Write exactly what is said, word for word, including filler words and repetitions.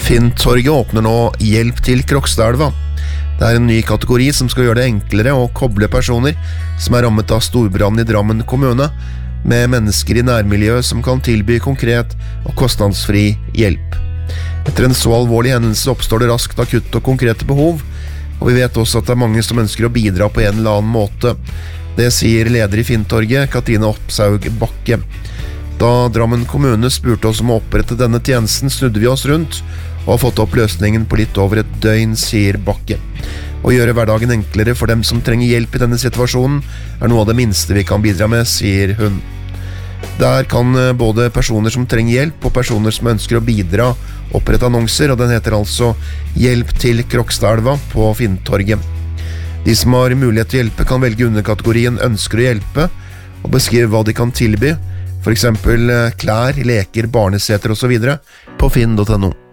Finntorget åpner nå Hjelp til Krokstadelva. Det er en ny kategori som skal gjøre det enklere å koble personer som er rammet av storbrannen i Drammen kommune, med mennesker i nærmiljøet som kan tilby konkret og kostnadsfri hjelp. Etter en så alvorlig hendelse oppstår det raskt akutte og konkrete behov, og vi vet også at det er mange som ønsker å bidra på en eller annen måte. Det sier leder i Finntorget, Katrine Oppsaug Bakke. Da Drammen kommune spurte oss om å opprette denne tjenesten, snudde vi oss rundt og har fått opp løsningen på litt over et døgn, sier Bakke. Å gjøre hverdagen enklere for dem som trenger hjelp i denne situasjonen er noe av det minste vi kan bidra med, sier hun. Der kan både personer som trenger hjelp og personer som ønsker å bidra opprette annonser, og den heter altså Hjelp til Krokstadelva på Finntorget. De som har mulighet til å hjelpe kan velge underkategorien ønsker å hjelpe og beskrive hva de kan tilby, for eksempel klær, leker, barneseter og så videre, på finn punktum no.